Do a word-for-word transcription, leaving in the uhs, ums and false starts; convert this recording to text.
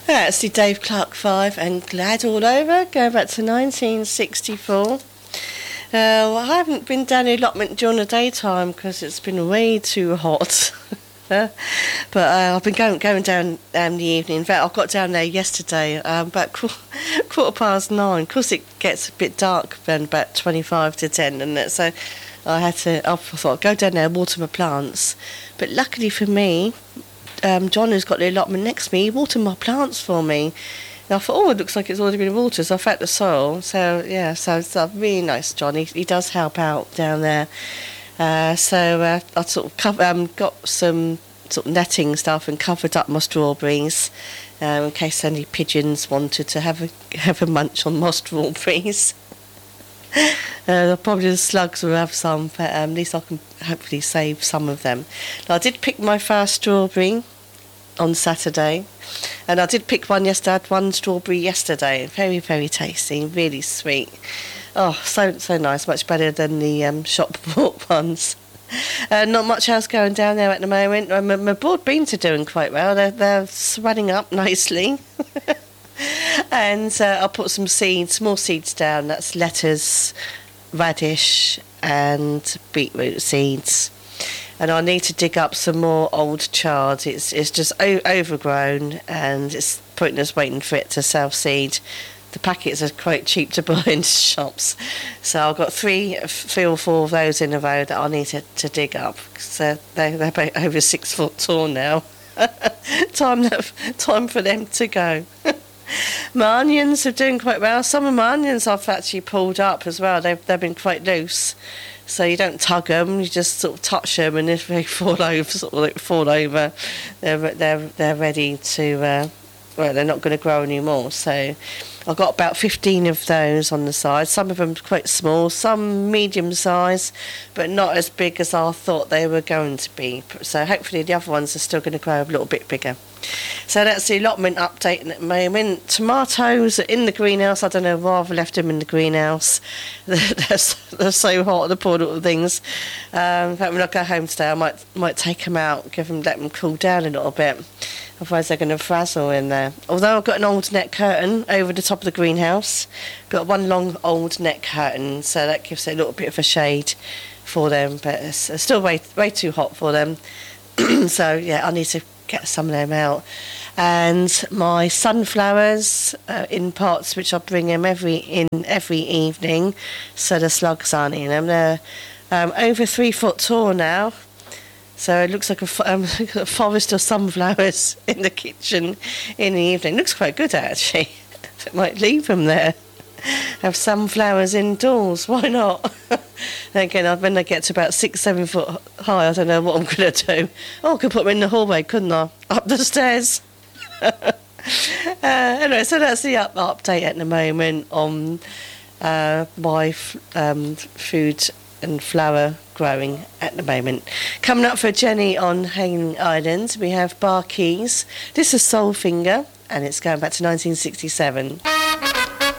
That's the Dave Clark five and Glad all over, going back to nineteen sixty-four. Uh, well, I haven't been down the allotment during the daytime because it's been way too hot. But uh, I've been going going down um, the evening. In fact, I got down there yesterday um, about qu- quarter past nine. Of course, it gets a bit dark then about twenty-five to ten, and that, so I had to. I thought I'd go down there and water my plants. But luckily for me, um, John, who's got the allotment next to me, he watered my plants for me. And I thought, oh, it looks like it's already been watered. So I felt the soil. So yeah, so it's uh, really nice, John. He, he does help out down there. Uh, so uh, I sort of cover, um, got some sort of netting stuff and covered up my strawberries um, in case any pigeons wanted to have a have a munch on my strawberries. uh, probably the slugs will have some, but um, at least I can hopefully save some of them. Now, I did pick my first strawberry on Saturday, and I did pick one yesterday. I had one strawberry yesterday. Very, very tasty, really sweet. Oh, so so nice, much better than the um, shop bought ones. Uh, not much else going down there at the moment. Uh, my, my broad beans are doing quite well. They're, they're swelling up nicely. And uh, I'll put some seeds, more seeds down. That's lettuce, radish and beetroot seeds. And I need to dig up some more old chard. It's it's just o- overgrown and it's pointless waiting for it to self-seed. The packets are quite cheap to buy in shops. So I've got three, three or four of those in a row that I need to, to dig up. So they're, they're about over six foot tall now. time, time for them to go. My onions are doing quite well. Some of my onions I've actually pulled up as well. They've, they've been quite loose. So you don't tug them, you just sort of touch them, and if they fall over, sort of like fall over, they're, they're, they're ready to... Uh, well, they're not going to grow anymore. So I've got about fifteen of those on the side. Some of them quite small, some medium size, but not as big as I thought they were going to be. So hopefully the other ones are still going to grow a little bit bigger. So that's the allotment update at the moment. Tomatoes are in the greenhouse. I don't know why I've left them in the greenhouse. they're, they're so hot, the poor little things. Um, in fact, when I go home today, I might might take them out, give them, let them cool down a little bit. Otherwise they're going to frazzle in there. Although I've got an old net curtain over the top of the greenhouse. Got one long old net curtain, so that gives it a little bit of a shade for them. But it's, it's still way way too hot for them. So yeah, I need to get some of them out. And my sunflowers uh, in pots, which I bring them every in every evening, so the slugs aren't in them. They're um, over three foot tall now. So it looks like a, um, a forest of sunflowers in the kitchen in the evening. Looks quite good, actually. I might leave them there. Have sunflowers indoors. Why not? Again, when they get to about six, seven foot high, I don't know what I'm going to do. Oh, I could put them in the hallway, couldn't I? Up the stairs. uh, anyway, so that's the up- update at the moment on uh, my f- um, food and flower growing at the moment. Coming up for Jenny on Hanging Island, we have Bar Keys. This is Soul Finger, and it's going back to nineteen sixty-seven.